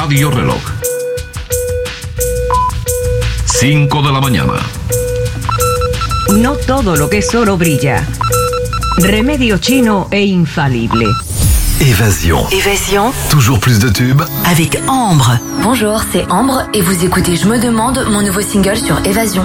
Radio Reloj. 5 de la mañana. No todo lo que es oro brilla. Remedio chino e infalible. Évasion. Évasion. Toujours plus de tubes. Avec Ambre. Bonjour, c'est Ambre et vous écoutez Je me demande, mon nouveau single sur Évasion.